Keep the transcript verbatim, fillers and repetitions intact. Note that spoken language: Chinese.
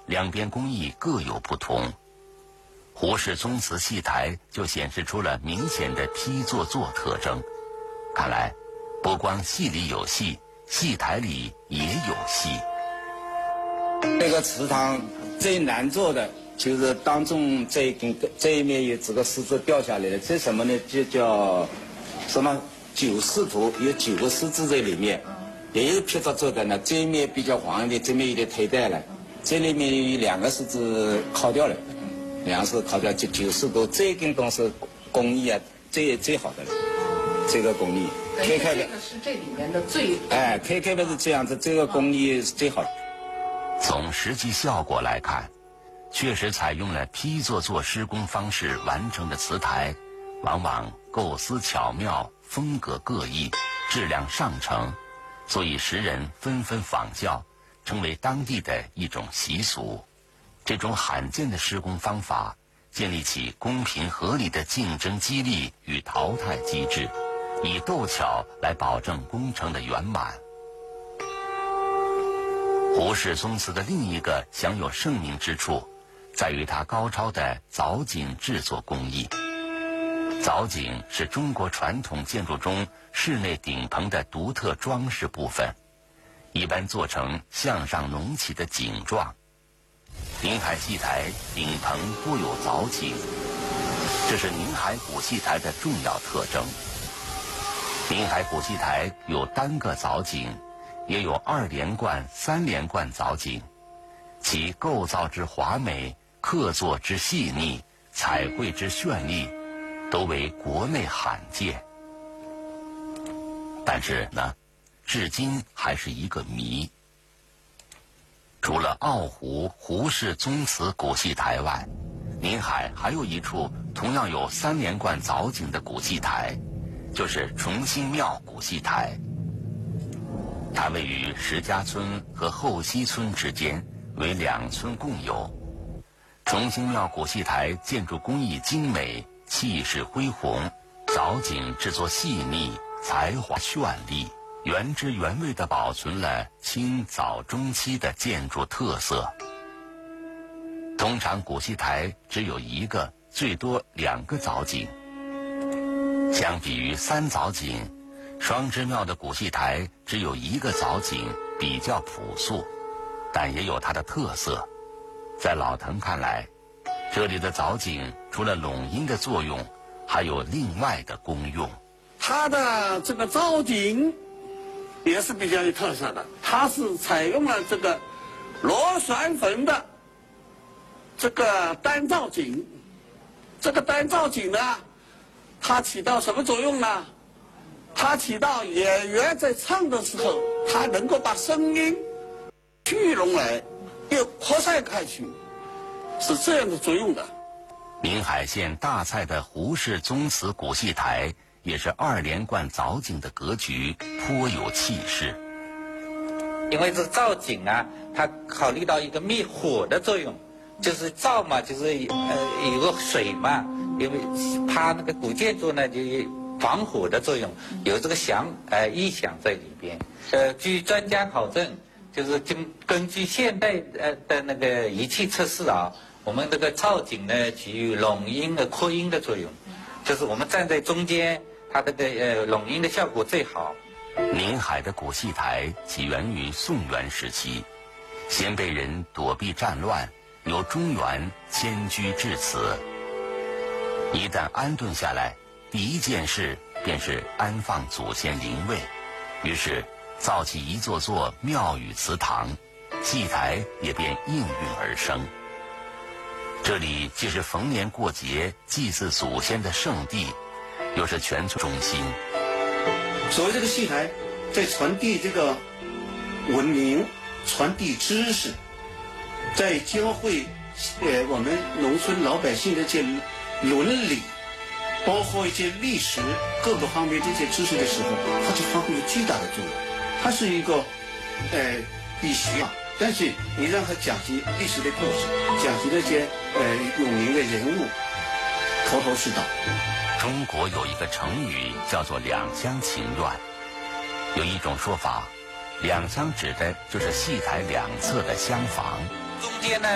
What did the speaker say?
两边工艺各有不同。胡氏宗祠戏台就显示出了明显的批作作特征。看来，不光戏里有戏，戏台里也有戏。 这个祠堂最难做的就是当中这一根这一面有这个狮子掉下来的，这什么呢？就叫什么九狮图，有九个狮子在里面。也有批作做的呢，这一面比较黄一点，这面有点退带了，这里面有两个狮子烤掉了，两个狮子烤掉，就九狮图，这一根东西工艺啊，最最好的了，这个工艺。开开的这个是这里面的最哎，开开的是这样子，这个工艺是最好的。 从实际效果来看，确实采用了批作作施工方式完成的祠台，往往构思巧妙，风格各异，质量上乘，所以时人纷纷仿效，成为当地的一种习俗。这种罕见的施工方法，建立起公平合理的竞争激励与淘汰机制，以斗巧来保证工程的圆满。胡氏宗祠的另一个享有盛名之处，在于它高超的藻井制作工艺。藻井是中国传统建筑中室内顶棚的独特装饰部分，一般做成向上隆起的井状。宁海戏台顶棚多有藻井，这是宁海古戏台的重要特征。宁海古戏台有单个藻井，也有二连贯、三连贯藻井，其构造之华美、刻作之细腻、彩绘之绚丽，都为国内罕见。但是呢，至今还是一个谜。除了奥湖胡氏宗祠古戏台外，宁海还有一处同样有三连贯藻井的古戏台，就是崇兴庙古戏台。它位于石家村和后溪村之间，为两村共有。崇兴庙古戏台建筑工艺精美，气势恢宏，藻井制作细腻，才华绚丽，原汁原味地保存了清早中期的建筑特色。通常古戏台只有一个，最多两个藻井。相比于三藻井，双之庙的古戏台只有一个藻井，比较朴素，但也有它的特色。在老滕看来，这里的藻井除了拢音的作用，还有另外的功用。 它的这个藻井也是比较有特色的，它是采用了这个螺旋纹的这个单藻井。这个单藻井呢，它起到什么作用呢？它起到演员在唱的时候，它能够把声音聚拢来，又扩散开去，是这样的作用的。 宁海县大蔡的胡氏宗祠古戏台也是二连贯藻井的格局，颇有气势。 因为这个藻井啊，它考虑到一个灭火的作用，就是藻嘛，就是呃有个水嘛，因为它那个古建筑呢就有防火的作用，有这个想呃意想在里边。呃，据专家考证，就是根根据现代呃的那个仪器测试啊，我们这个藻井呢具有拢音的扩音的作用，就是我们站在中间，它这个呃拢音的效果最好。 宁海的古戏台起源于宋元时期，鲜卑人躲避战乱，由中原迁居至此。一旦安顿下来，第一件事便是安放祖先灵位，于是造起一座座庙宇祠堂，戏台也便应运而生。这里既是逢年过节祭祀祖先的圣地，又是全村中心。 所谓这个戏台，在传递这个文明、传递知识，在教会呃我们农村老百姓的这些伦理，包括一些历史各个方面这些知识的时候，它就发挥了巨大的作用。它是一个呃必须啊，但是你让他讲起历史的故事，讲起那些呃有名的人物，头头是道。 中国有一个成语叫做两厢情愿，有一种说法，两厢指的就是戏台两侧的厢房， 中间呢